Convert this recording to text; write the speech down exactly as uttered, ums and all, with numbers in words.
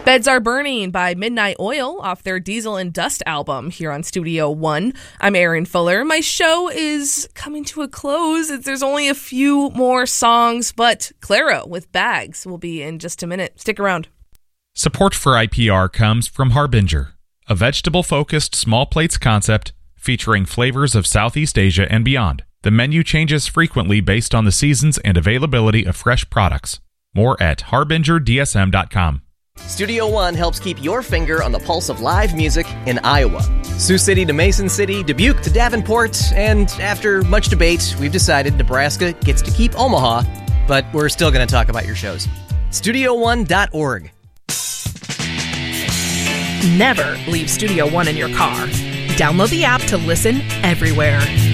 Beds Are Burning by Midnight Oil off their Diesel and Dust album here on Studio One. I'm Erin Fuller. My show is coming to a close. There's only a few more songs, but Clara with Bags will be in just a minute. Stick around. Support for I P R comes from Harbinger, a vegetable-focused small plates concept featuring flavors of Southeast Asia and beyond. The menu changes frequently based on the seasons and availability of fresh products. More at harbinger d s m dot com. Studio One helps keep your finger on the pulse of live music in Iowa. Sioux City to Mason City, Dubuque to Davenport, and after much debate, we've decided Nebraska gets to keep Omaha, but we're still going to talk about your shows. studio one dot org. Never leave Studio One in your car. Download the app to listen everywhere.